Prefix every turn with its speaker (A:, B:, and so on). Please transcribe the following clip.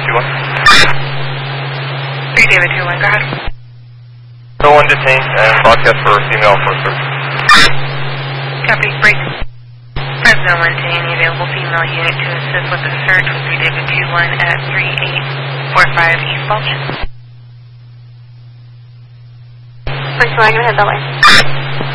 A: 3 David 2-1, go ahead.
B: No one detained and broadcast for female officer.
A: Copy, break. Fresno 110, available female unit to assist with the search with 3 David 2-1 at 3845 East Balch.
C: Fresno, I'm going to head that way.